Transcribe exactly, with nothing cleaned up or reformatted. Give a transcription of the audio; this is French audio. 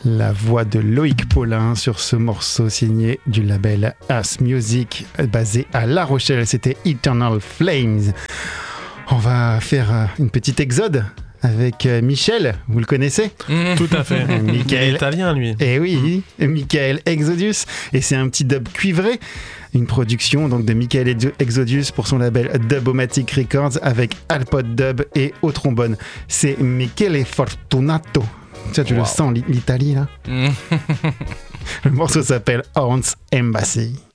La voix de Loïc Paulin sur ce morceau signé du label As Music basé à La Rochelle. C'était Eternal Flames. On va faire une petite exode avec Michel, vous le connaissez ? Mmh, tout à fait. Michael, il est italien, lui. Eh oui, Michael Exodus. Et c'est un petit dub cuivré. Une production donc de Michael Exodus pour son label Dubomatic Records avec Alpod Dub et au trombone. C'est Michele Fortunato. Tiens, tu wow. le sens, l'Italie, là. Le morceau s'appelle Horns Embassy.